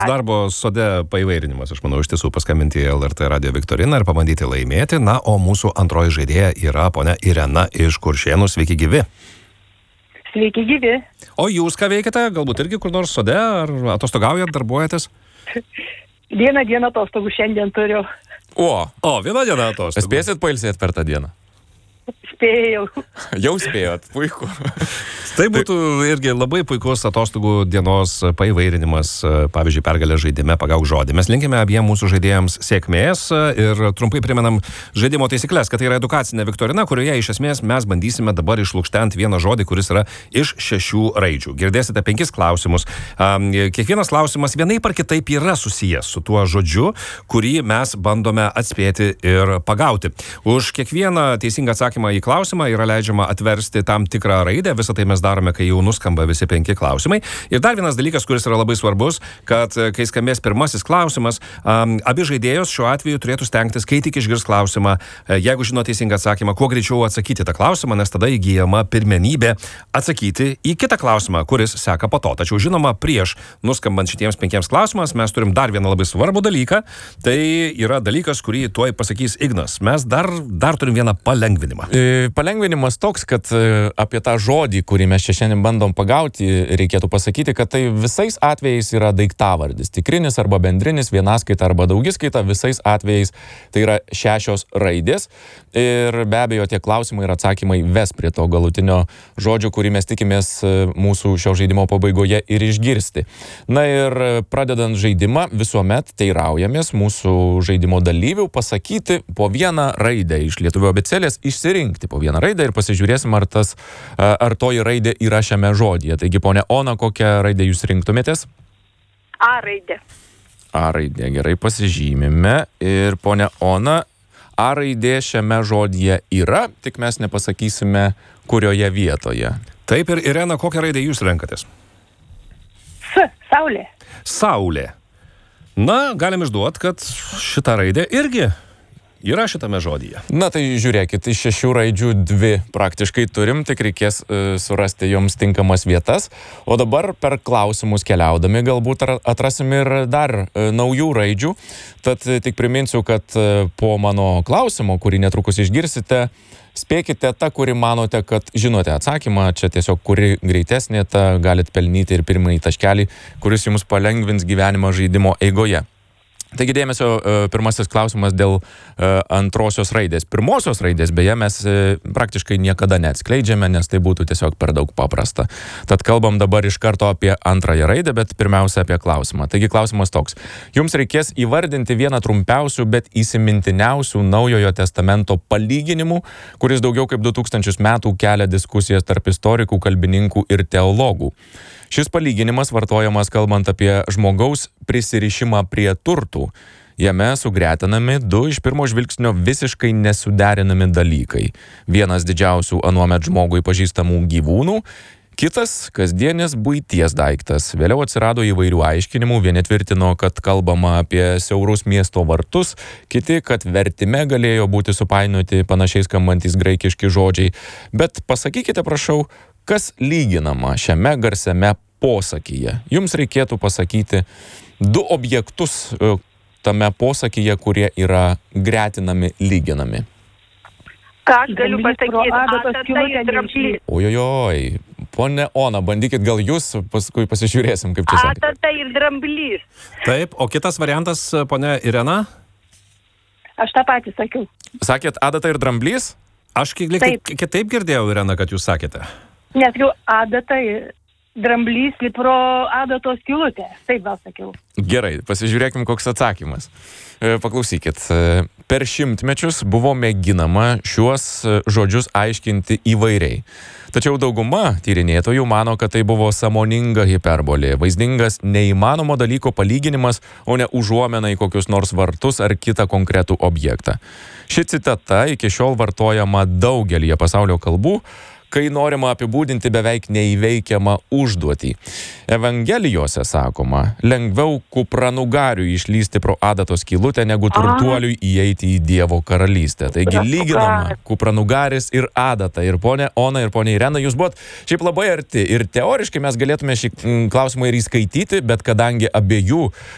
Darbo sode paįvairinimas, aš manau, iš tiesų paskambinti į LRT radio viktoriną ir pabandyti laimėti. Na, o mūsų antroji žaidėja yra ponia Irena iš Kuršėnų. Sveiki gyvi. Sveiki gyvi. O jūs ką veikite? Galbūt irgi kur nors sode ar atostogaujat, darbuojatės? Vieną dieną atostogų šiandien turiu. Vieną dieną atostogų. Spėsit pailsėti per tą dieną? Spėjau. Jau spėjot, puiku. Tai būtų irgi labai puikus atostogų dienos paįvairinimas, pavyzdžiui, pergalės žaidime Pagauk žodį. Mes linkime abiem mūsų žaidėjams sėkmės ir trumpai primenam žaidimo taisyklės, kad tai yra edukacinė viktorina, kurioje iš esmės mes bandysime dabar išlukštenti vieną žodį, kuris yra iš 6 raidžių. Girdėsite 5 klausimus. Kiekvienas klausimas vienaip ar kitaip yra susijęs su tuo žodžiu, kurį mes bandome atspėti ir pagauti. Už kiekvieną teisingą atsakymą į klausimą yra leidžiama atversti tam tikrą raidę. Visą tai mes darome, kai jau nuskamba visi 5 klausimai. Ir dar vienas dalykas, kuris yra labai svarbus, kad kai skambės pirmasis klausimas, abi žaidėjos šiuo atveju turėtų stengtis, kai tik išgirs klausimą, jeigu žino teisingą atsakymą, kuo greičiau atsakyti tą klausimą, nes tada įgyjama pirmenybė atsakyti į kitą klausimą, kuris seka po to. Tačiau žinoma, prieš nuskambant šitiems 5 klausimams, mes turim dar vieną labai svarbų dalyką. Tai yra dalykas, kurį tuoj pasakys Ignas. Mes dar turim vieną palengvinimą. Palengvinimas toks, kad apie tą žodį, kurį mes čia šiandien bandom pagauti, reikėtų pasakyti, kad tai visais atvejais yra daiktavardis. Tikrinis arba bendrinis, vienaskaita arba daugiskaita, visais atvejais tai yra 6 raidės. Ir be abejo, tie klausimai ir atsakymai ves prie to galutinio žodžio, kurį mes tikimės mūsų šio žaidimo pabaigoje ir išgirsti. Na ir pradedant žaidimą, visuomet teiraujamės mūsų žaidimo dalyvių pasakyti po vieną raidę iš lietuvių abėcėlės, išsirinkti po vieną raidę ir pasižiūrėsim, ar toji raidė yra šiame žodyje. Taigi, ponia Ona, kokią raidę jūs rinktumėtės? A raidė. A raidė, gerai, pasižymime. Ir ponia Ona, A raidė šiame žodyje yra, tik mes nepasakysime, kurioje vietoje. Taip, ir Irena, kokią raidę jūs renkatės? Saulė. Saulė. Na, galim išduoti, kad šitą raidę irgi yra šitame žodyje. Na tai žiūrėkit, iš 6 raidžių 2 praktiškai turim, tik reikės surasti joms tinkamas vietas. O dabar per klausimus keliaudami galbūt atrasim ir dar naujų raidžių. Tad tik priminsiu, kad po mano klausimo, kurį netrukus išgirsite, spėkite tą, kurį manote, kad žinote atsakymą. Čia tiesiog kuri greitesnė, tą galit pelnyti ir pirmąjį taškelį, kuris jums palengvins gyvenimą žaidimo eigoje. Taigi dėmesio, pirmasis klausimas dėl antrosios raidės. Pirmosios raidės, beje, mes praktiškai niekada neatskleidžiame, nes tai būtų tiesiog per daug paprasta. Tad kalbam dabar iš karto apie antrąją raidę, bet pirmiausia apie klausimą. Taigi klausimas toks. Jums reikės įvardinti vieną trumpiausių, bet įsimintiniausių Naujojo testamento palyginimų, kuris daugiau kaip 2000 metų kelia diskusijas tarp istorikų, kalbininkų ir teologų. Šis palyginimas vartojamas kalbant apie žmogaus prisirišimą prie turtų. Jame sugretinami 2 iš pirmo žvilgsnio visiškai nesuderinami dalykai. Vienas didžiausių anuomet žmogui pažįstamų gyvūnų, kitas kasdienis buities daiktas. Vėliau atsirado įvairių aiškinimų. Vieni tvirtino, kad kalbama apie siaurus miesto vartus, kiti, kad vertime galėjo būti supainioti panašiai skambantys graikiški žodžiai. Bet pasakykite, prašau, kas lyginama šiame garsiame posakyje? Jums reikėtų pasakyti 2 objektus tame posakyje, kurie yra gretinami, lyginami. Ką aš galiu pasakyti? Adata ir dramblys. Ojojoj, ponė Ona, bandykit gal jūs, paskui pasižiūrėsim, kaip čia sakė. Adata ir dramblys. Taip, o kitas variantas, ponia Irena? Aš tą patį sakiau. Sakėt Adata ir dramblys? Aš kitaip girdėjau, Irena, kad jūs sakėte. Nes jau adata ir dramblys pro adatos skylutę. Taip gal sakiau. Gerai, pasižiūrėkim, koks atsakymas. Paklausykit, per šimtmečius buvo mėginama šiuos žodžius aiškinti įvairiai. Tačiau dauguma tyrinėtojų mano, kad tai buvo sąmoninga hiperbolė, vaizdingas neįmanomo dalyko palyginimas, o ne užuomena į kokius nors vartus ar kitą konkretų objektą. Ši citata iki šiol vartojama daugelyje pasaulio kalbų, kai norima apibūdinti beveik neįveikiamą užduotį. Evangelijose sakoma, lengviau kupranugariui išlysti pro adatos skylutę, negu turtuoliui įeiti į Dievo karalystę. Taigi lyginama kupranugaris ir adata. Ir ponė Ona, ir ponė Irena, jūs buvot šiaip labai arti. Ir teoriškai mes galėtume šį klausimą ir įskaityti, bet kadangi abiejų